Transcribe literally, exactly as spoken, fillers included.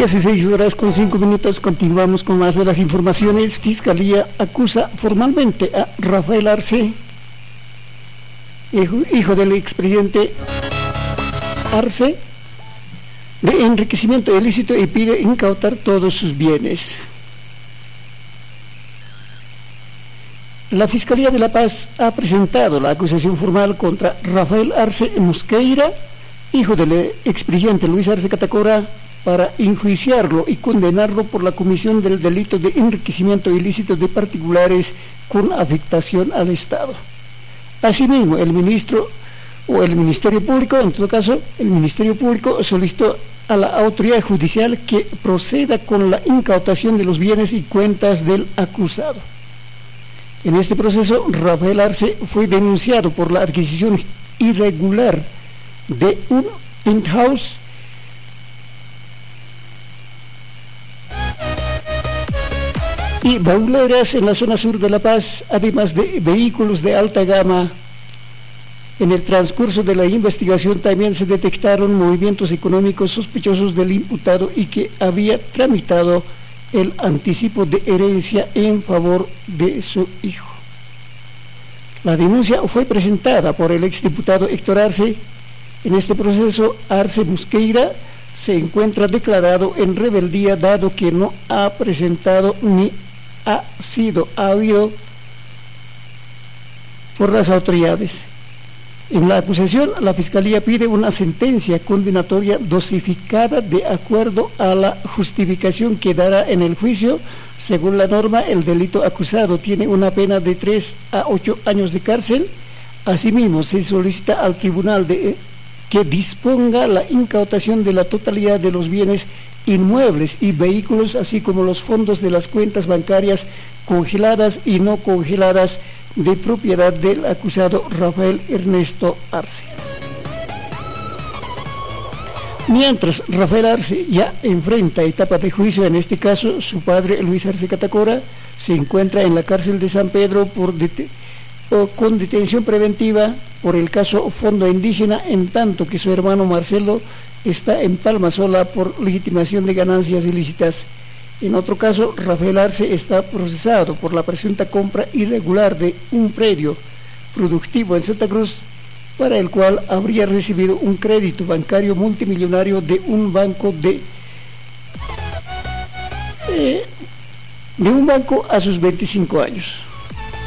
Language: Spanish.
dieciséis horas con cinco minutos, continuamos con más de las informaciones. Fiscalía acusa formalmente a Rafael Arce, hijo, hijo del expresidente Arce, de enriquecimiento ilícito y pide incautar todos sus bienes. La Fiscalía de La Paz ha presentado la acusación formal contra Rafael Arce Mosqueira, hijo del expresidente Luis Arce Catacora, para enjuiciarlo y condenarlo por la comisión del delito de enriquecimiento ilícito de particulares con afectación al Estado. Asimismo, el ministro o el Ministerio Público, en todo caso, el Ministerio Público solicitó a la autoridad judicial que proceda con la incautación de los bienes y cuentas del acusado. En este proceso, Rafael Arce fue denunciado por la adquisición irregular de un penthouse y bauleras en la zona sur de La Paz, además de vehículos de alta gama. En el transcurso de la investigación también se detectaron movimientos económicos sospechosos del imputado y que había tramitado el anticipo de herencia en favor de su hijo. La denuncia fue presentada por el exdiputado Héctor Arce. En este proceso, Arce Mosqueira se encuentra declarado en rebeldía, dado que no ha presentado ni ha sido habido por las autoridades. En la acusación, la Fiscalía pide una sentencia condenatoria dosificada de acuerdo a la justificación que dará en el juicio. Según la norma, el delito acusado tiene una pena de tres a ocho años de cárcel. Asimismo, se solicita al tribunal de, que disponga la incautación de la totalidad de los bienes inmuebles y vehículos, así como los fondos de las cuentas bancarias congeladas y no congeladas de propiedad del acusado Rafael Ernesto Arce. Mientras Rafael Arce ya enfrenta etapa de juicio, en este caso su padre Luis Arce Catacora se encuentra en la cárcel de San Pedro por dete- o con detención preventiva por el caso Fondo Indígena, en tanto que su hermano Marcelo está en Palmasola por legitimación de ganancias ilícitas. En otro caso, Rafael Arce está procesado por la presunta compra irregular de un predio productivo en Santa Cruz, para el cual habría recibido un crédito bancario multimillonario de un banco de, eh, de un banco a sus veinticinco años.